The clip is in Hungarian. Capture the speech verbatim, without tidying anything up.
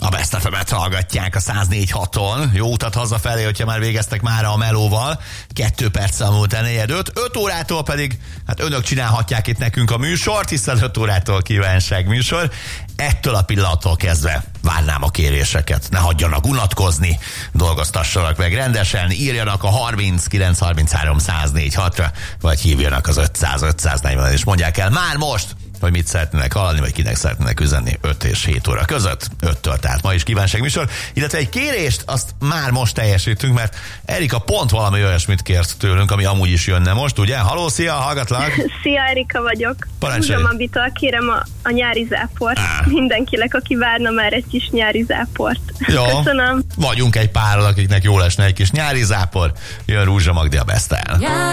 A Best ef emet hallgatják a száz négy haton. Jó utat hazafelé, hogyha már végeztek már a melóval. Kettő perccel múlt el negyed öt. öt órától pedig, hát önök csinálhatják itt nekünk a műsort, hiszen öt órától kívánság műsor. Ettől a pillanattól kezdve várnám a kéréseket. Ne hagyjanak unatkozni, dolgoztassanak meg rendesen, írjanak a harminc kilenc harminchárom száz négy hatra, vagy hívjanak az ötszáz ötszáznegyven és mondják el már most, hogy mit szeretnének hallani, vagy kinek szeretnének üzenni öt és hét óra között. öttől, tehát ma is kívánság műsor. Illetve egy kérést, azt már most teljesítünk, mert Erika pont valami olyasmit kért tőlünk, ami amúgy is jönne most, ugye? Halló, szia, hallgatlak! Szia, Erika vagyok. Parancsolj! Zsuzsamabitól kérem a, a nyári záport. Ah. Mindenkinek, aki várna már egy kis nyári záport. Jó. Köszönöm. Vagyunk egy párral, akiknek jól esne egy kis nyári zápor. Jön Rózsa Magdi a Best-el.